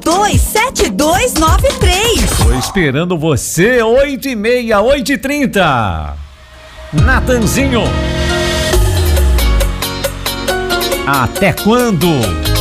327293. Tô esperando você, 8h30, 8h30. Natanzinho. Até quando?